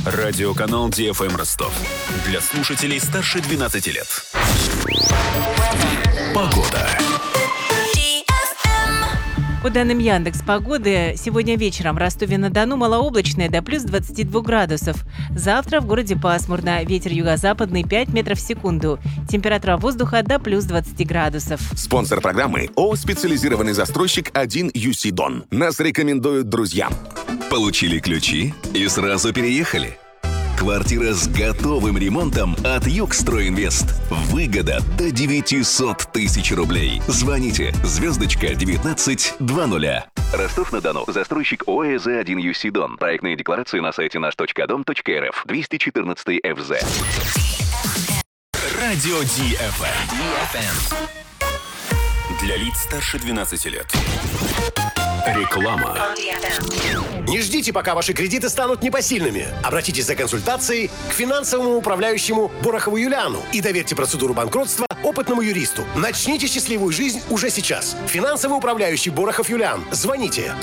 Радиоканал DFM Ростов. Для слушателей старше 12 лет. Погода. По данным Яндекс.Погоды, сегодня вечером в Ростове-на-Дону малооблачное до плюс 22 градусов. Завтра в городе пасмурно, ветер юго-западный 5 метров в секунду. Температура воздуха до плюс 20 градусов. Спонсор программы ООО «Специализированный застройщик 1UC Дон». Нас рекомендуют друзьям. Получили ключи и сразу переехали? Квартира с готовым ремонтом от Югстройинвест. Выгода до 900 тысяч рублей. Звоните звездочка 1920. Ростов-на-Дону. Застройщик ОЭЗ 1UC Дон. Проектные декларации на сайте наш.дом.рф. 214 ФЗ. Радио DFM. Для лиц старше 12 лет. Реклама. Не ждите, пока ваши кредиты станут непосильными. Обратитесь за консультацией к финансовому управляющему Борохову Юлиану и доверьте процедуру банкротства опытному юристу. Начните счастливую жизнь уже сейчас. Финансовый управляющий Борохов Юлиан. Звоните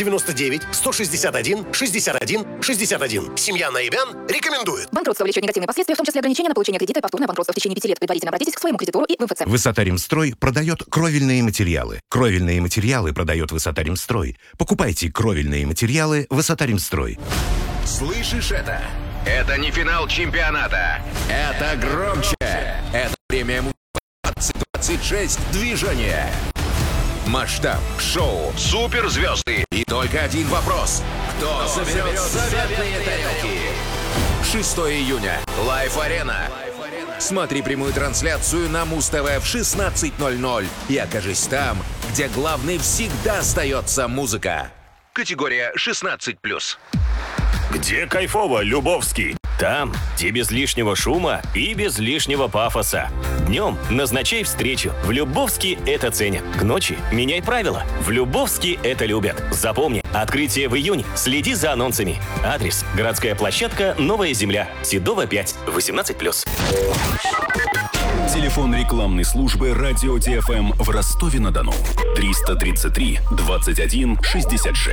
999-161-61-61. Семья Наибян рекомендует. Банкротство влечет негативные последствия, в том числе ограничения на получение кредита и повторное банкротство в течение 5 лет. Предварительно обратитесь к своему кредитору и в МФЦ. Высота-Ремстрой продает кровельные материалы. Кровельные материалы продает Высота-Ремстрой. Покупайте кровельные материалы Высота-Ремстрой. Слышишь это? Это не финал чемпионата. Это громче. Это премия 2026 движение. Масштаб, шоу, суперзвезды. И только один вопрос. Кто заберет заветные тарелки? 6 июня. Лайф-арена. Смотри прямую трансляцию на Муз-ТВ в 16:00 и окажись там, где главной всегда остается музыка. Категория 16+. Где кайфово, Любовский? Там, где без лишнего шума и без лишнего пафоса. Днем назначай встречу. В Любовске это ценят. К ночи меняй правила. В Любовске это любят. Запомни, открытие в июне. Следи за анонсами. Адрес: городская площадка «Новая земля». Седова 5, 18+. Телефон рекламной службы радио DFM в Ростове-на-Дону. 333 21 66.